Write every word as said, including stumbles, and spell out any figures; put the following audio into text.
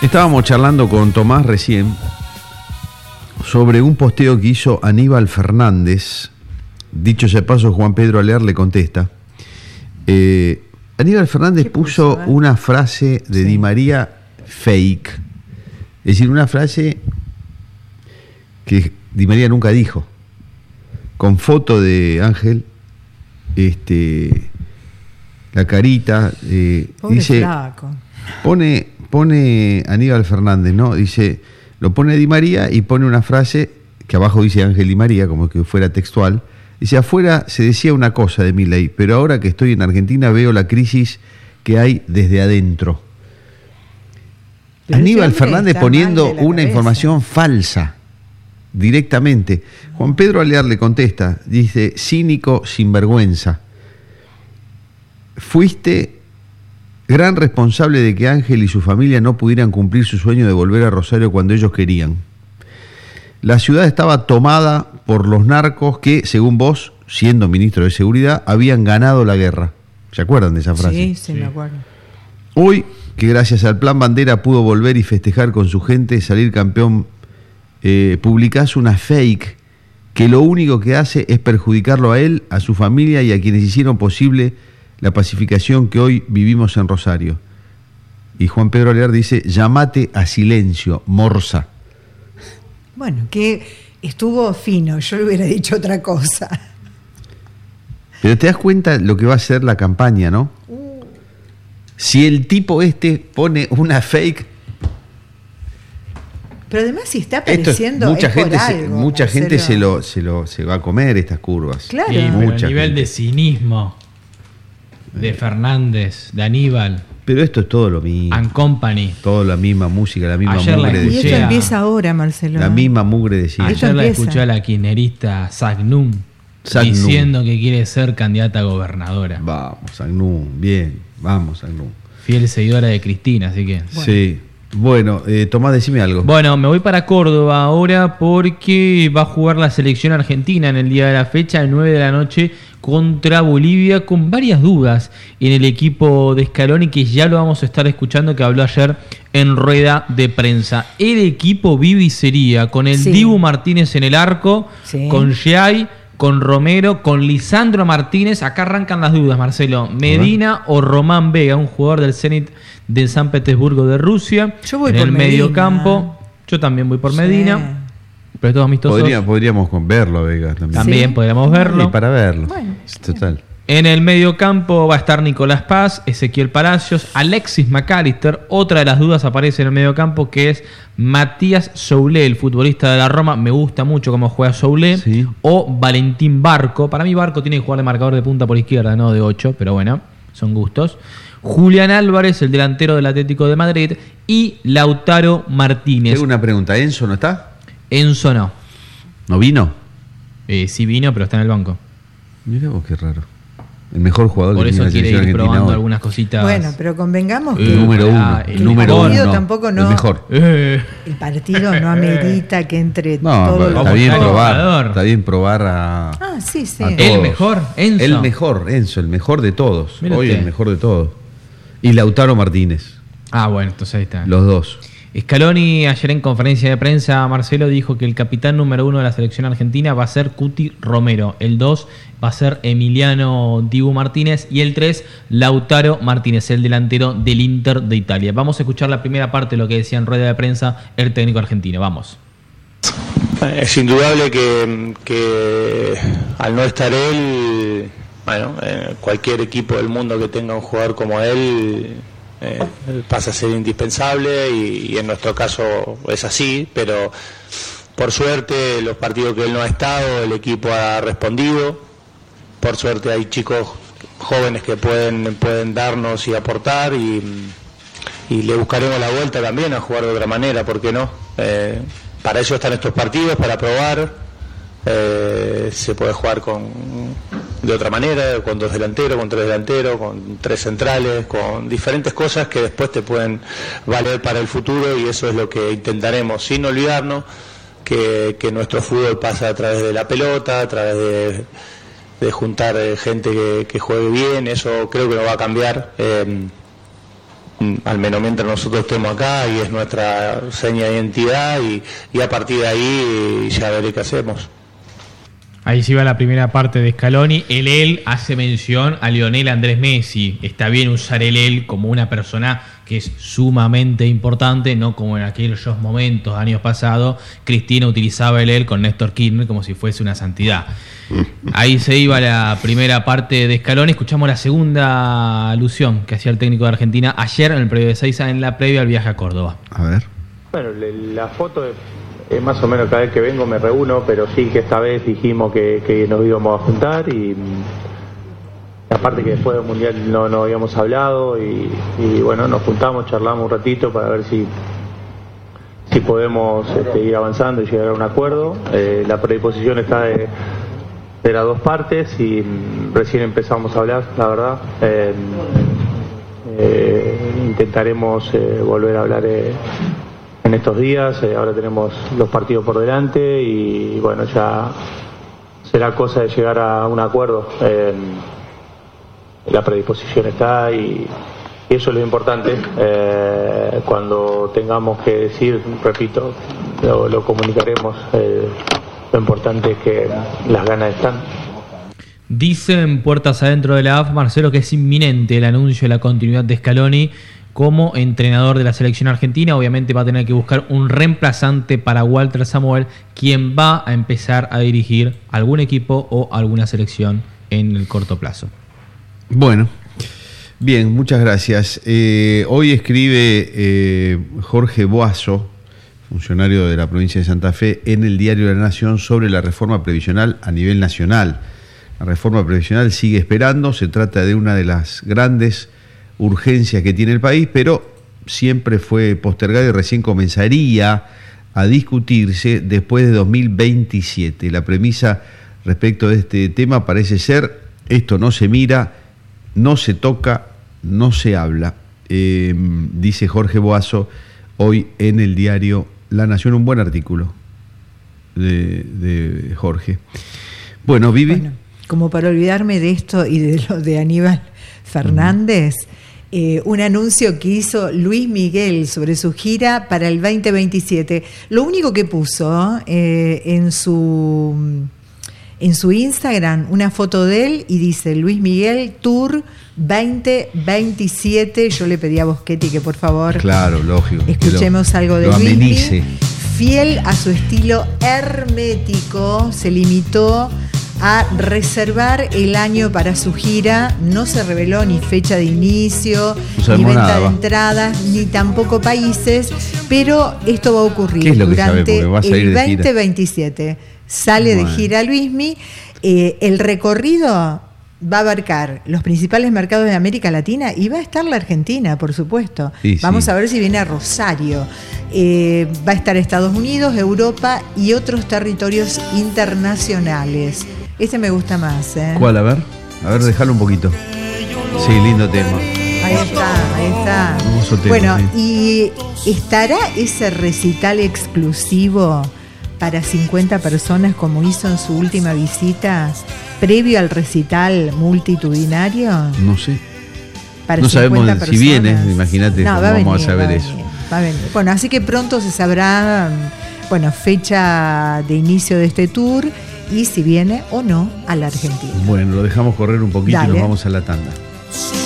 Estábamos charlando con Tomás recién sobre un posteo que hizo Aníbal Fernández. Dicho sea de paso, Juan Pedro Alear le contesta. Eh, Aníbal Fernández puso, puso una frase de sí. Di María fake. Es decir, una frase que Di María nunca dijo. Con foto de Ángel, este, la carita, eh, dice, flaco. pone, pone Aníbal Fernández, ¿no? Dice, lo pone Di María y pone una frase que abajo dice Ángel Di María, como que fuera textual. Dice, afuera se decía una cosa de Milei, pero ahora que estoy en Argentina veo la crisis que hay desde adentro. Pero Aníbal Fernández poniendo una cabeza. información falsa, directamente. Juan Pedro Alear le contesta, dice, cínico, sinvergüenza. Fuiste gran responsable de que Ángel y su familia no pudieran cumplir su sueño de volver a Rosario cuando ellos querían. La ciudad estaba tomada por los narcos que, según vos, siendo ministro de Seguridad, habían ganado la guerra. ¿Se acuerdan de esa frase? Sí, sí, me acuerdo. Hoy, que gracias al Plan Bandera pudo volver y festejar con su gente, salir campeón, eh, publicás una fake que lo único que hace es perjudicarlo a él, a su familia y a quienes hicieron posible la pacificación que hoy vivimos en Rosario. Y Juan Pedro Alear dice, llamate a silencio, morsa. Bueno, que estuvo fino, yo le hubiera dicho otra cosa. Pero te das cuenta lo que va a ser la campaña, ¿no? Uh. Si el tipo este pone una fake... Pero además si está apareciendo es, mucha es gente por se, algo, mucha Marcelo. gente se lo, se lo se va a comer estas curvas. Claro. Sí, mucha a nivel gente. de cinismo de Fernández, de Aníbal. Pero esto es todo lo mismo. And Company. Todo la misma música, la misma Ayer mugre la de Y esto siempre. empieza ahora, Marcelo. La misma mugre de siempre. Ayer la empieza. escuché a la kirchnerista Sagnum Sagnum. diciendo que quiere ser candidata a gobernadora. Vamos, Sagnum, bien, vamos, Sagnum. Fiel seguidora de Cristina, así que... Bueno. Sí. Bueno, eh, Tomás, decime algo. Bueno, me voy para Córdoba ahora porque va a jugar la selección argentina en el día de la fecha, a las nueve de la noche, contra Bolivia, con varias dudas en el equipo de Scaloni, que ya lo vamos a estar escuchando, que habló ayer en rueda de prensa. El equipo vive y sería con el Sí. Dibu Martínez en el arco, Sí. con Giai, con Romero, con Lisandro Martínez. Acá arrancan las dudas, Marcelo. Medina o Román Vega, un jugador del Zenit de San Petersburgo de Rusia. Yo voy en por el Medina. medio campo. Yo también voy por Sí. Medina. Pero todos amistosos. Podría, podríamos con verlo, Vega, también. También Sí. podríamos verlo. Y para verlo. Bueno, Total. En el medio campo va a estar Nicolás Paz, Ezequiel Palacios, Alexis McAllister. Otra de las dudas aparece en el medio campo, que es Matías Soulé, el futbolista de la Roma. Me gusta mucho cómo juega Soulé. Sí. O Valentín Barco. Para mí Barco tiene que jugar de marcador de punta por izquierda, no de ocho, pero bueno, son gustos. Julián Álvarez, el delantero del Atlético de Madrid. Y Lautaro Martínez. Tengo una pregunta, ¿Enzo no está? Enzo no. ¿No vino? Eh, sí vino, pero está en el banco. Mirá vos qué raro. El mejor jugador Por que eso tiene la quiere selección ir argentina probando hoy. algunas cositas. bueno, pero convengamos Eh, que El número uno. el El número partido uno. tampoco no- El mejor. Eh. el partido no amerita que entre No, todos pero los... está bien Vamos, probar. jugador. Está bien probar a. Ah, sí, sí. a El todos. mejor, Enzo. El mejor, Enzo, el mejor de todos. Mire Hoy usted. el mejor de todos. Y Lautaro Martínez. Ah, bueno, entonces ahí está. Los dos. Scaloni ayer en conferencia de prensa, Marcelo, dijo que el capitán número uno de la selección argentina va a ser Cuti Romero. El dos va a ser Emiliano Dibu Martínez. Y el tres, Lautaro Martínez, el delantero del Inter de Italia. Vamos a escuchar la primera parte de lo que decía en rueda de prensa el técnico argentino. Vamos. Es indudable que, que al no estar él, bueno, eh, cualquier equipo del mundo que tenga un jugador como él eh, pasa a ser indispensable y, y en nuestro caso es así, pero por suerte los partidos que él no ha estado, el equipo ha respondido. Por suerte hay chicos jóvenes que pueden, pueden darnos y aportar y, y le buscaremos la vuelta también a jugar de otra manera, ¿por qué no? Eh, para eso están estos partidos, para probar. Eh, se puede jugar con de otra manera, con dos delanteros, con tres delanteros, con tres centrales, con diferentes cosas que después te pueden valer para el futuro, y eso es lo que intentaremos, sin olvidarnos que, que nuestro fútbol pasa a través de la pelota, a través de, de juntar gente que, que juegue bien. Eso creo que no va a cambiar. Eh, al menos mientras nosotros estemos acá, y es nuestra seña de identidad, y, y a partir de ahí ya veré qué hacemos. Ahí se va la primera parte de Scaloni. El él hace mención a Lionel Andrés Messi. Está bien usar el él como una persona que es sumamente importante, no como en aquellos momentos, años pasados, Cristina utilizaba el él con Néstor Kirchner como si fuese una santidad. Ahí se iba la primera parte de Scaloni. Escuchamos la segunda alusión que hacía el técnico de Argentina ayer en el previo de Seiza, en la previa al viaje a Córdoba. A ver. Bueno, la foto es... Eh, más o menos cada vez que vengo me reúno, pero sí que esta vez dijimos que, que nos íbamos a juntar, y aparte que después del Mundial no, no habíamos hablado, y, y bueno, nos juntamos, charlamos un ratito para ver si si podemos este, ir avanzando y llegar a un acuerdo. Eh, la predisposición está de, de las dos partes, y recién empezamos a hablar, la verdad. Eh, eh, intentaremos eh, volver a hablar eh, en estos días. Eh, ahora tenemos los partidos por delante, y bueno, ya será cosa de llegar a un acuerdo. Eh, la predisposición está, y, y eso es lo importante. Eh, cuando tengamos que decir, repito, lo, lo comunicaremos. Eh, lo importante es que las ganas están. Dicen puertas adentro de la A F, Marcelo, que es inminente el anuncio de la continuidad de Scaloni como entrenador de la selección argentina. Obviamente va a tener que buscar un reemplazante para Walter Samuel, quien va a empezar a dirigir algún equipo o alguna selección en el corto plazo. Bueno, bien, muchas gracias. Eh, hoy escribe eh, Jorge Boazo, funcionario de la provincia de Santa Fe, en el Diario de la Nación sobre la reforma previsional a nivel nacional. La reforma previsional sigue esperando, se trata de una de las grandes urgencias que tiene el país, pero siempre fue postergada y recién comenzaría a discutirse después de dos mil veintisiete. La premisa respecto de este tema parece ser: esto no se mira, no se toca, no se habla. Eh, dice Jorge Boazo hoy en el diario La Nación, un buen artículo de, de Jorge. Bueno, Vivi. Bueno, como para olvidarme de esto y de lo de Aníbal Fernández, uh-huh. Eh, un anuncio que hizo Luis Miguel sobre su gira para el veinte veintisiete. Lo único que puso eh, en su en su Instagram, una foto de él, y dice Luis Miguel Tour veinte veintisiete. Yo le pedí a Boschetti que por favor, claro, lógico, escuchemos lo, algo de lo Luis amenice. Fiel a su estilo hermético, se limitó a reservar el año para su gira. No se reveló ni fecha de inicio, no ni venta nada, de va. entradas, ni tampoco países, pero esto va a ocurrir ¿Qué es lo que durante sabe? Va a salir el de veinte gira. veintisiete. Sale bueno. de gira Luismi. Eh, el recorrido va a abarcar los principales mercados de América Latina, y va a estar la Argentina, por supuesto. Sí, Vamos sí. a ver si viene a Rosario. Eh, va a estar Estados Unidos, Europa y otros territorios internacionales. Ese me gusta más, ¿eh? ¿Cuál? A ver, a ver, déjalo un poquito. Sí, lindo tema. Ahí está, ahí está. Hermoso tema, bueno, sí. ¿y estará ese recital exclusivo para cincuenta personas como hizo en su última visita, previo al recital multitudinario? No sé. Para no sabemos personas. Si viene, imagínate no, cómo va a vamos venir, a saber va a eso. venir, va a venir. Bueno, así que pronto se sabrá, bueno, fecha de inicio de este tour y si viene o no a la Argentina. Bueno, lo dejamos correr un poquito. Dale. Y nos vamos a la tanda.